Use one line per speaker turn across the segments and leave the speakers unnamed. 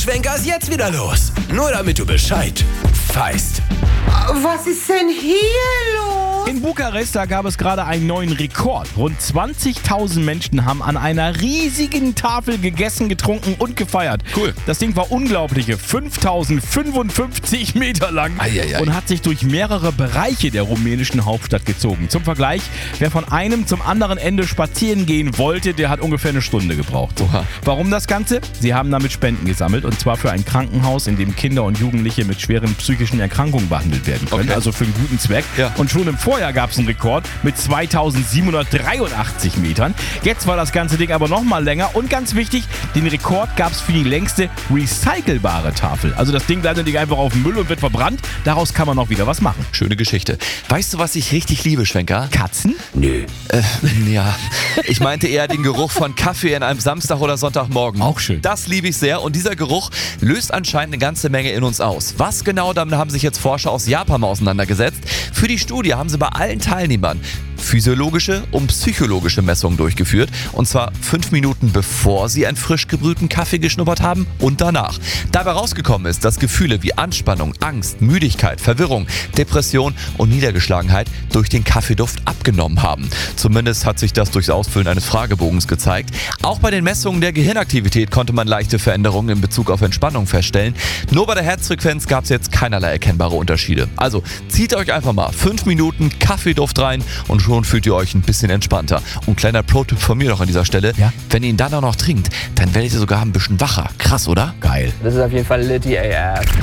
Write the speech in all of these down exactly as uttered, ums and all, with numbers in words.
Schwenker ist jetzt wieder los. Nur damit du Bescheid weißt.
Was ist denn hier los?
In Bukarest, da gab es gerade einen neuen Rekord. Rund zwanzigtausend Menschen haben an einer riesigen Tafel gegessen, getrunken und gefeiert.
Cool.
Das Ding war unglaubliche fünftausendfünfundfünfzig Meter lang
Eieiei.
und hat sich durch mehrere Bereiche der rumänischen Hauptstadt gezogen. Zum Vergleich, wer von einem zum anderen Ende spazieren gehen wollte, der hat ungefähr eine Stunde gebraucht.
Oha.
Warum das Ganze? Sie haben damit Spenden gesammelt, und zwar für ein Krankenhaus, in dem Kinder und Jugendliche mit schweren psychischen Erkrankungen behandelt werden können.
Okay.
Also für einen guten Zweck.
Ja.
Und schon im Vorjahr gab es einen Rekord mit zweitausendsiebenhundertdreiundachtzig Metern. Jetzt war das ganze Ding aber noch mal länger, und ganz wichtig, den Rekord gab es für die längste recycelbare Tafel. Also das Ding bleibt nicht einfach auf dem Müll und wird verbrannt. Daraus kann man noch wieder was machen.
Schöne Geschichte. Weißt du, was ich richtig liebe, Schwenker?
Katzen?
Nö.
Äh, ja. Ich meinte eher den Geruch von Kaffee an einem Samstag oder Sonntagmorgen.
Auch schön.
Das liebe ich sehr, und dieser Geruch löst anscheinend eine ganze Menge in uns aus. Was genau, damit haben sich jetzt Forscher aus Japan mal auseinandergesetzt. Für die Studie haben sie bei allen Teilnehmern physiologische und psychologische Messungen durchgeführt. Und zwar fünf Minuten bevor sie einen frisch gebrühten Kaffee geschnuppert haben und danach. Dabei rausgekommen ist, dass Gefühle wie Anspannung, Angst, Müdigkeit, Verwirrung, Depression und Niedergeschlagenheit durch den Kaffeeduft abgenommen haben. Zumindest hat sich das durchs Ausfüllen eines Fragebogens gezeigt. Auch bei den Messungen der Gehirnaktivität konnte man leichte Veränderungen in Bezug auf Entspannung feststellen. Nur bei der Herzfrequenz gab es jetzt keinerlei erkennbare Unterschiede. Also zieht euch einfach mal fünf Minuten Kaffeeduft rein und schon fühlt ihr euch ein bisschen entspannter. Und kleiner Pro-Tipp von mir noch an dieser Stelle:
Ja?
Wenn ihr ihn dann auch noch trinkt, dann werdet ihr sogar ein bisschen wacher. Krass, oder?
Geil.
Das ist auf jeden Fall Litty A F.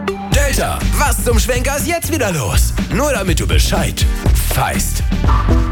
Delta, was zum Schwenker ist jetzt wieder los? Nur damit du Bescheid weißt.